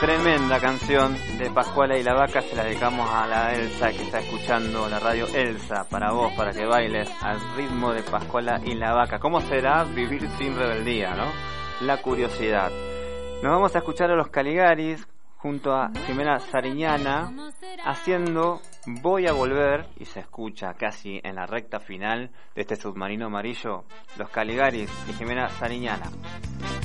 Tremenda canción de Pascuala y la Vaca, se la dedicamos a la Elsa que está escuchando la radio. Elsa, para vos, para que bailes al ritmo de Pascuala y la Vaca. ¿Cómo será vivir sin rebeldía, no? La curiosidad. Nos vamos a escuchar a los Caligaris junto a Jimena Sariñana haciendo Voy a volver, y se escucha casi en la recta final de este Submarino Amarillo, los Caligaris y Jimena Sariñana.